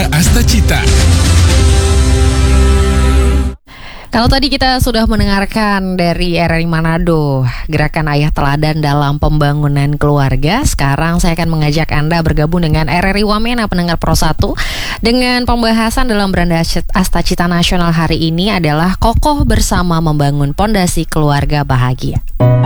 Beranda Astacita. Kalau tadi kita sudah mendengarkan dari RRI Manado, Gerakan Ayah Teladan dalam Pembangunan Keluarga. Sekarang saya akan mengajak Anda bergabung dengan RRI Wamena Pendengar Pro 1. Dengan pembahasan dalam Beranda Astacita Nasional hari ini adalah Kokoh Bersama Membangun Pondasi Keluarga Bahagia.